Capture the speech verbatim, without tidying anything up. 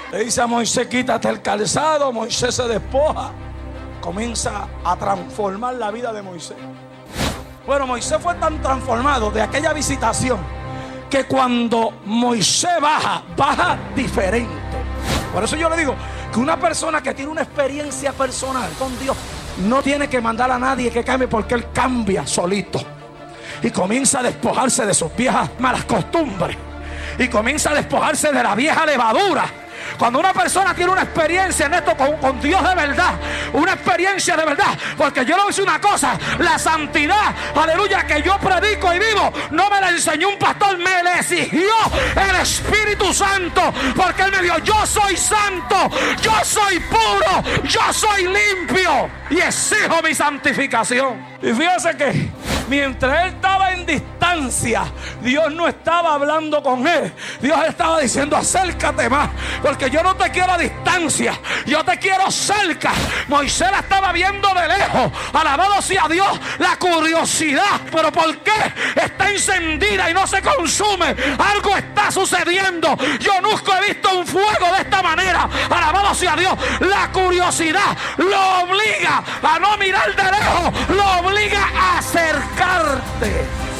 Le dice a Moisés: quítate el calzado. Moisés se despoja. Comienza a transformar la vida de Moisés. Bueno, Moisés fue tan transformado de aquella visitación que cuando Moisés baja, baja diferente. Por eso yo le digo que una persona que tiene una experiencia personal con Dios no tiene que mandar a nadie que cambie, porque él cambia solito y comienza a despojarse de sus viejas malas costumbres y comienza a despojarse de la vieja levadura. Cuando una persona tiene una experiencia en esto con, con Dios de verdad, una experiencia de verdad, porque yo le voy a decir una cosa: la santidad, aleluya, que yo predico y vivo, no me la enseñó un pastor, me la exigió el Espíritu Santo, porque Él me dijo: yo soy santo, yo soy puro, yo soy limpio y exijo mi santificación. Y fíjese que mientras él estaba en distancia, Dios no estaba hablando con él. Dios estaba diciendo: acércate más, porque yo no te quiero a distancia, yo te quiero cerca. Moisés la estaba viendo de lejos. Alabado sea Dios, la curiosidad. Pero ¿por qué está encendida y no se consume? Algo está sucediendo. Yo nunca he visto un fuego de esta manera. Alabado sea Dios. La curiosidad lo obliga a no mirar de lejos, lo obliga a acercarte.